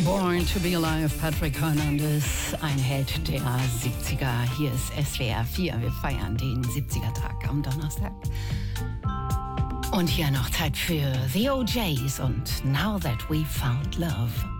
Born to be Alive, Patrick Hernandez, ein Held der 70er. Hier ist SWR 4. Wir feiern den 70er-Tag am Donnerstag. Und hier noch Zeit für The OJs und Now That We Found Love.